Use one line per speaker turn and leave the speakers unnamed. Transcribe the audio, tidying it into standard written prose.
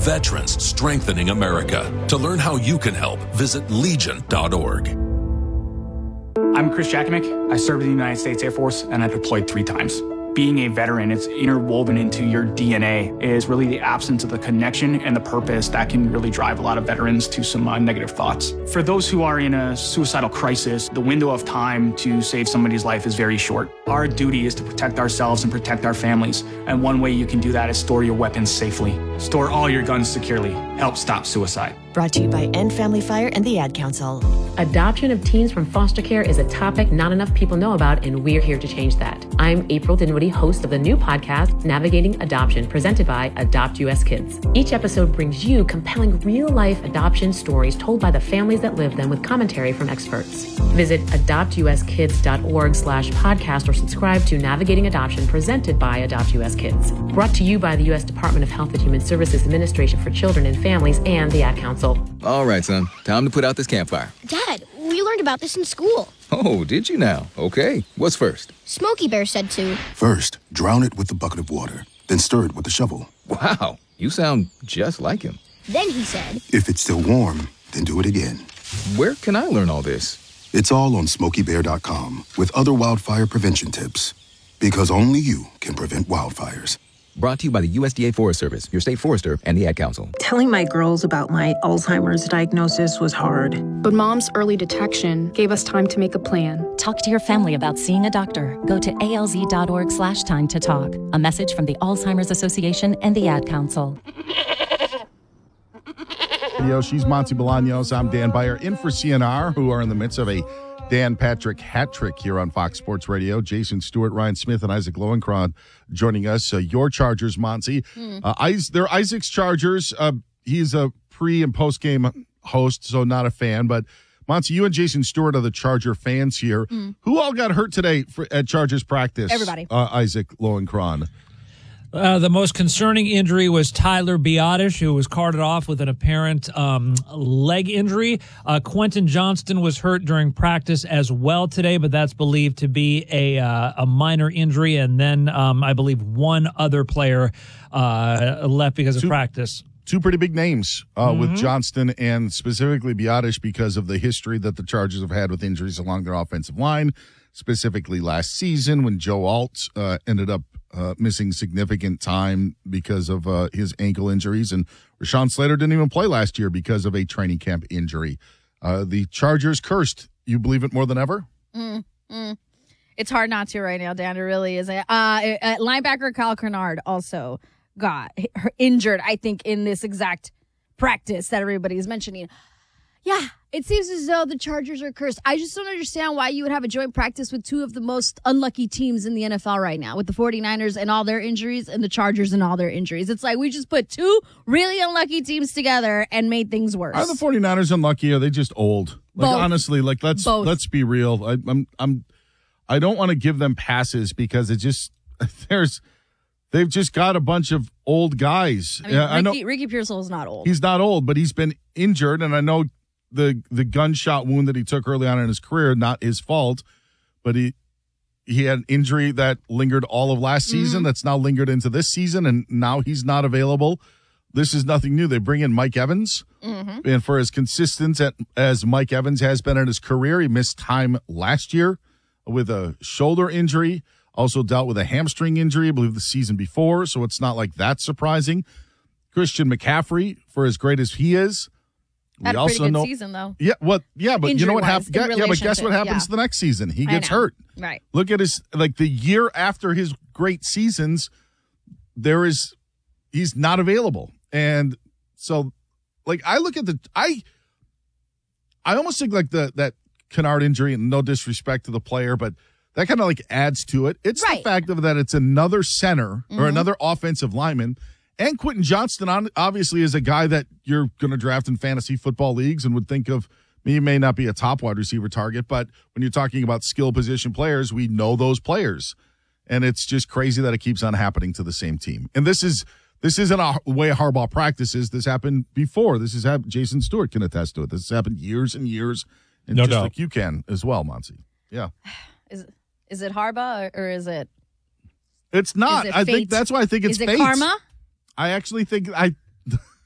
Veterans Strengthening America. To learn how you can help, visit legion.org.
I'm Chris Jakimick. I served in the United States Air Force, and I deployed 3 times. Being a veteran, it's interwoven into your DNA, is really the absence of the connection and the purpose that can really drive a lot of veterans to some negative thoughts. For those who are in a suicidal crisis, the window of time to save somebody's life is very short. Our duty is to protect ourselves and protect our families, and one way you can do that is store your weapons safely. Store all your guns securely. Help stop suicide.
Brought to you by End Family Fire and the Ad Council.
Adoption of teens from foster care is a topic not enough people know about, and we're here to change that. I'm April Dinwiddie, host of the new podcast, Navigating Adoption, presented by Adopt US Kids. Each episode brings you compelling real-life adoption stories told by the families that live them with commentary from experts. Visit adoptuskids.org/podcast or subscribe to Navigating Adoption, presented by Adopt US Kids. Brought to you by the U.S. Department of Health and Human Services Administration for Children and Families and the Ad Council.
All right, son. Time to put out this campfire.
Dad, we learned about this in school.
Oh, did you now? Okay. What's first?
Smokey Bear said to.
First, drown it with a bucket of water, then stir it with a shovel.
Wow, you sound just like him.
Then he said,
if it's still warm, then do it again.
Where can I learn all this?
It's all on SmokeyBear.com with other wildfire prevention tips. Because only you can prevent wildfires.
Brought to you by the USDA Forest Service, your state forester, and the Ad Council.
Telling my girls about my Alzheimer's diagnosis was hard.
But Mom's early detection gave us time to make a plan.
Talk to your family about seeing a doctor. Go to alz.org/time to talk. A message from the Alzheimer's Association and the Ad Council.
She's Monty Bolaños. I'm Dan Beyer, in for CNR, who are in the midst of a Dan Patrick hat trick here on Fox Sports Radio. Jason Stewart, Ryan Smith, and Isaac Lowenkron joining us. Your Chargers, Monty. They're Isaac's Chargers. He's a pre- and post-game host, so not a fan. But, Monty, you and Jason Stewart are the Charger fans here. Who all got hurt today at Chargers practice?
Everybody.
Isaac Lowenkron.
The most concerning injury was Tyler Biadasz, who was carted off with an apparent leg injury. Quentin Johnston was hurt during practice as well today, but that's believed to be a minor injury. And then I believe one other player left because of practice.
Two pretty big names with Johnston and specifically Biadasz because of the history that the Chargers have had with injuries along their offensive line, specifically last season when Joe Alt ended up missing significant time because of his ankle injuries. And Rashawn Slater didn't even play last year because of a training camp injury. The Chargers cursed. You believe it more than ever?
It's hard not to right now, Dan. It really is. Linebacker Kyle Kernard also got injured, I think, in this exact practice that everybody's mentioning. Yeah, it seems as though the Chargers are cursed. I just don't understand why you would have a joint practice with two of the most unlucky teams in the NFL right now, with the 49ers and all their injuries and the Chargers and all their injuries. It's like we just put two really unlucky teams together and made things worse.
Are the 49ers unlucky? Or are they just old? Like,
Both.
Honestly, like let's be real. I don't want to give them passes because it just they've just got a bunch of old guys.
I know Ricky Pearsall is not old.
He's not old, but he's been injured, and I know the gunshot wound that he took early on in his career, not his fault, but he had an injury that lingered all of last season that's now lingered into this season, and now he's not available. This is nothing new. They bring in Mike Evans, and for as consistent as Mike Evans has been in his career, he missed time last year with a shoulder injury, also dealt with a hamstring injury, I believe the season before, so it's not like that's surprising. Christian McCaffrey, for as great as he is,
had a pretty good season, though.
Yeah, but you know what happens? Yeah, but guess what happens the next season? He gets hurt.
Right.
Look at his the year after his great seasons. He's not available, and so I look at I almost think that Kennard injury, and no disrespect to the player, but that kind of adds to it. It's the fact of that it's another center or another offensive lineman. And Quentin Johnston, obviously, is a guy that you're going to draft in fantasy football leagues and would think of. He may not be a top wide receiver target, but when you're talking about skill position players, we know those players. And it's just crazy that it keeps on happening to the same team. And this isn't a way Harbaugh practices. This happened before. This has happened. Jason Stewart can attest to it. This has happened years and years. And like you can as well, Monty. Yeah.
Is it Harbaugh or is it?
It's not.
Is it
I
fate?
think that's why I think it's
Is it
fate.
karma?
I actually think